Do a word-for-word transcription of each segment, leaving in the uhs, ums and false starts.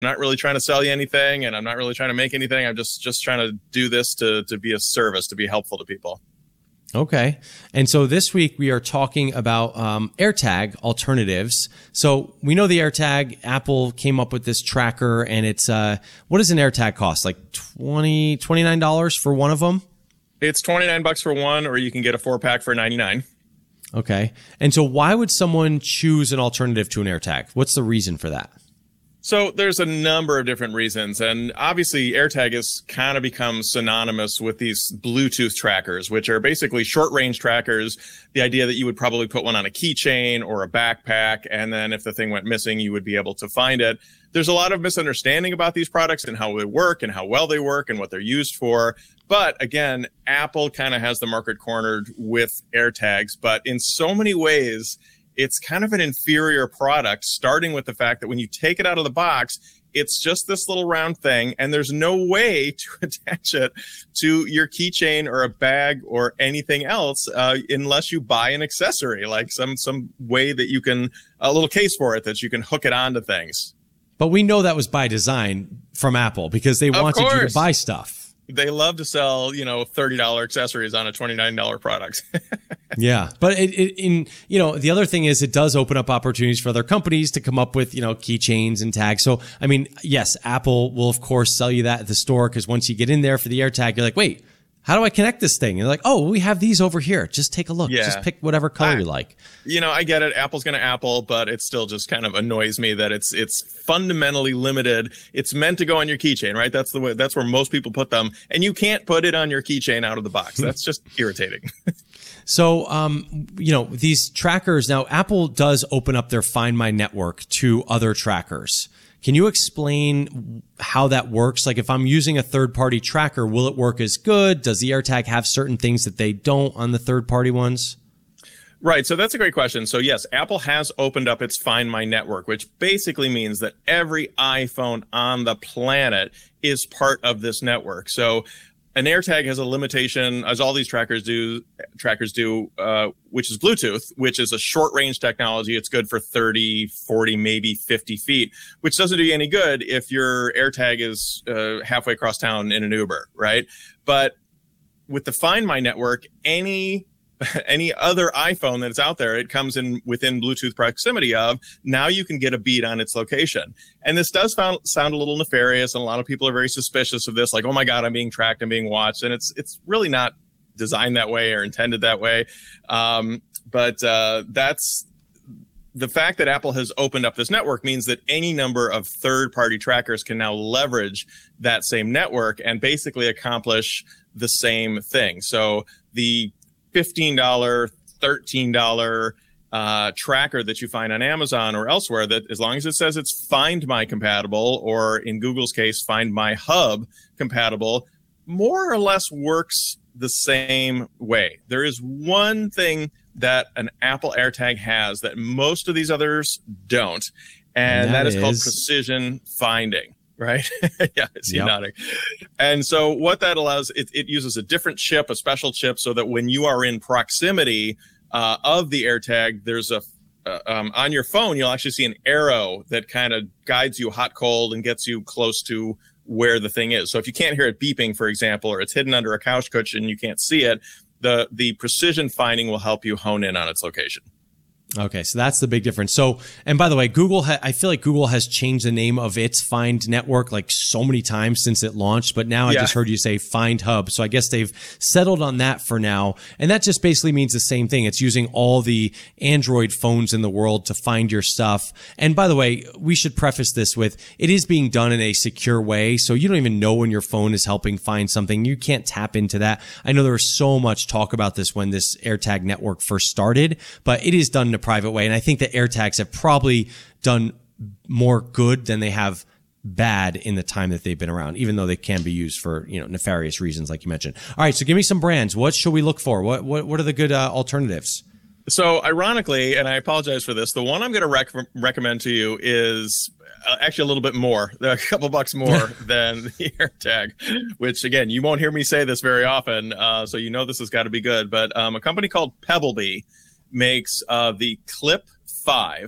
not really trying to sell you anything, and I'm not really trying to make anything. I'm just just trying to do this to to be a service, to be helpful to people. Okay. And so this week we are talking about um, AirTag alternatives. So we know the AirTag, Apple came up with this tracker, and it's, uh, what does an AirTag cost? Like twenty dollars, twenty-nine dollars for one of them? It's twenty-nine bucks for one, or you can get a four pack for ninety-nine. Okay. And so why would someone choose an alternative to an AirTag? What's the reason for that? So there's a number of different reasons, and obviously AirTag has kind of become synonymous with these Bluetooth trackers, which are basically short-range trackers. The idea that you would probably put one on a keychain or a backpack, and then if the thing went missing, you would be able to find it. There's a lot of misunderstanding about these products and how they work and how well they work and what they're used for. But again, Apple kind of has the market cornered with AirTags, but in so many ways, it's kind of an inferior product, starting with the fact that when you take it out of the box, it's just this little round thing, and there's no way to attach it to your keychain or a bag or anything else uh, unless you buy an accessory, like some some way that you can, a little case for it that you can hook it onto things. But we know that was by design from Apple because they wanted you to buy stuff. They love to sell, you know, thirty dollars accessories on a twenty-nine dollars product. Yeah. But it, it, in, you know, the other thing is it does open up opportunities for other companies to come up with, you know, keychains and tags. So, I mean, yes, Apple will, of course, sell you that at the store, because once you get in there for the AirTag, you're like, wait, how do I connect this thing? And they're like, oh, we have these over here. Just take a look. Yeah. Just pick whatever color I, you like. You know, I get it. Apple's going to Apple, but it still just kind of annoys me that it's it's fundamentally limited. It's meant to go on your keychain, right? That's the way. That's where most people put them, and you can't put it on your keychain out of the box. That's just irritating. So, um, you know, these trackers now, Apple does open up their Find My network to other trackers. Can you explain how that works? Like, if I'm using a third-party tracker, will it work as good? Does the AirTag have certain things that they don't on the third-party ones? Right. So that's a great question. So yes, Apple has opened up its Find My network, which basically means that every iPhone on the planet is part of this network. So an AirTag has a limitation, as all these trackers do, trackers do, uh, which is Bluetooth, which is a short-range technology. It's good for thirty, forty, maybe fifty feet, which doesn't do you any good if your AirTag is uh, halfway across town in an Uber, right? But with the Find My network, any any other iPhone that's out there, it comes in within Bluetooth proximity of, now you can get a beat on its location. And this does sound, sound a little nefarious, and a lot of people are very suspicious of this, like, oh my God, I'm being tracked, I'm being watched. And it's it's really not designed that way or intended that way. Um, but uh, that's the fact that Apple has opened up this network means that any number of third-party trackers can now leverage that same network and basically accomplish the same thing. So the fifteen dollars, thirteen dollars uh, tracker that you find on Amazon or elsewhere, that as long as it says it's Find My compatible, or in Google's case, Find My Hub compatible, more or less works the same way. There is one thing that an Apple AirTag has that most of these others don't, and, and that, that is, is called precision finding. Right? Yeah, I see you nodding. And so what that allows, it, it uses a different chip, a special chip, so that when you are in proximity uh, of the AirTag, there's a, uh, um, on your phone, you'll actually see an arrow that kind of guides you hot, cold, and gets you close to where the thing is. So if you can't hear it beeping, for example, or it's hidden under a couch cushion and you can't see it, the, the precision finding will help you hone in on its location. Okay, so that's the big difference. So, and by the way, Google, ha- I feel like Google has changed the name of its Find network like so many times since it launched, but now I yeah. just heard you say Find Hub. So I guess they've settled on that for now. And that just basically means the same thing. It's using all the Android phones in the world to find your stuff. And by the way, we should preface this with, it is being done in a secure way. So you don't even know when your phone is helping find something. You can't tap into that. I know there was so much talk about this when this AirTag network first started, but it is done in a private way. And I think that AirTags have probably done more good than they have bad in the time that they've been around, even though they can be used for, you know, nefarious reasons, like you mentioned. All right, so give me some brands. What should we look for? What what, what are the good uh, alternatives? So ironically, and I apologize for this, the one I'm going to rec- recommend to you is uh, actually a little bit more, a couple bucks more than the AirTag, which again, you won't hear me say this very often, uh, so you know this has got to be good. But um, a company called Pebblebee makes uh, the Clip five,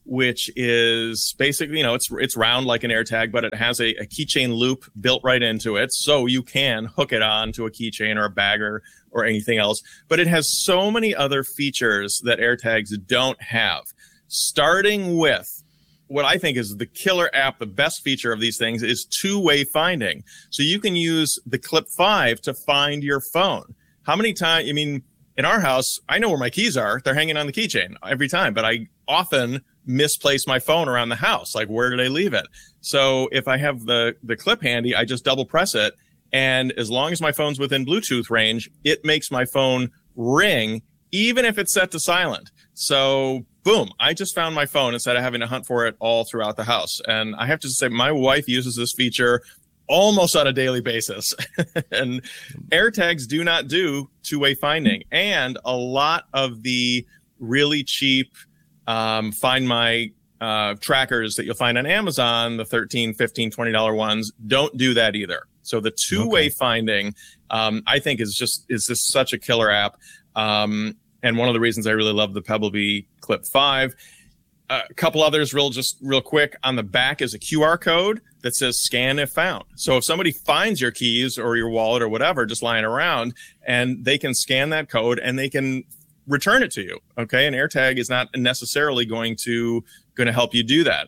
which is basically, you know, it's it's round like an AirTag, but it has a, a keychain loop built right into it, so you can hook it on to a keychain or a bag or, or anything else. But it has so many other features that AirTags don't have, starting with what I think is the killer app. The best feature of these things is two-way finding. So you can use the Clip five to find your phone. How many times, I mean, in our house, I know where my keys are. They're hanging on the keychain every time, but I often misplace my phone around the house. Like, where did I leave it? So if I have the, the clip handy, I just double press it. And as long as my phone's within Bluetooth range, it makes my phone ring, even if it's set to silent. So boom, I just found my phone instead of having to hunt for it all throughout the house. And I have to say, my wife uses this feature almost on a daily basis. And AirTags do not do two-way finding. And a lot of the really cheap um, Find My uh, trackers that you'll find on Amazon, the thirteen, fifteen, twenty dollar ones, don't do that either. So the two-way okay. finding, um, I think, is just is just such a killer app. Um, and one of the reasons I really love the Pebblebee Clip five. Uh, a couple others, real just real quick. On the back is a Q R code that says "Scan if found." So if somebody finds your keys or your wallet or whatever just lying around, and they can scan that code and they can return it to you. Okay, an AirTag is not necessarily going to going to help you do that.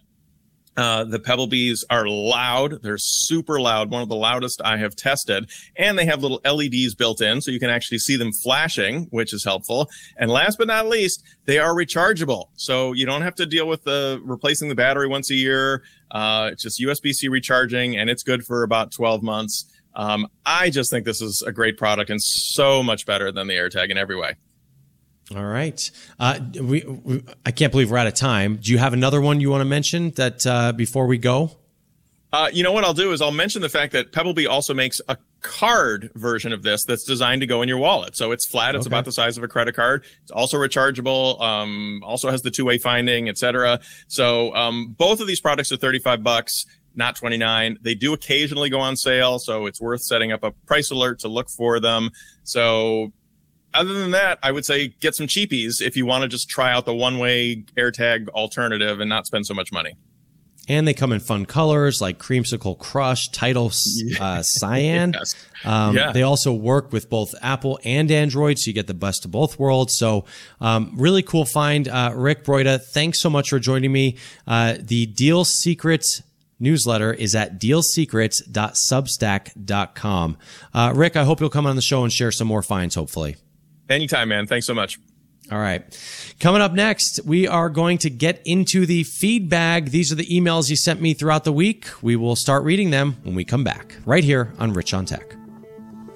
Uh, the Pebblebees are loud. They're super loud, one of the loudest I have tested. And they have little L E Ds built in, so you can actually see them flashing, which is helpful. And last but not least, they are rechargeable. So you don't have to deal with the replacing the battery once a year. Uh, it's just U S B C recharging, and it's good for about twelve months. Um, I just think this is a great product and so much better than the AirTag in every way. All right. Uh, we, we, I can't believe we're out of time. Do you have another one you want to mention that uh, before we go? Uh, you know what I'll do is I'll mention the fact that Pebblebee also makes a card version of this that's designed to go in your wallet. So it's flat. It's okay. About the size of a credit card. It's also rechargeable. Um, also has the two-way finding, et cetera. So um, both of these products are thirty-five bucks, not twenty-nine. They do occasionally go on sale, so it's worth setting up a price alert to look for them. So other than that, I would say get some cheapies if you want to just try out the one-way AirTag alternative and not spend so much money. And they come in fun colors like Creamsicle Crush, Tidal uh, Cyan. Yes. Um, yeah. They also work with both Apple and Android, so you get the best of both worlds. So um, really cool find. Uh, Rick Broida, thanks so much for joining me. Uh, the Deal Secrets newsletter is at deal secrets dot substack dot com. Uh, Rick, I hope you'll come on the show and share some more finds, hopefully. Anytime, man. Thanks so much. All right. Coming up next, we are going to get into the feedback. These are the emails you sent me throughout the week. We will start reading them when we come back, right here on Rich on Tech.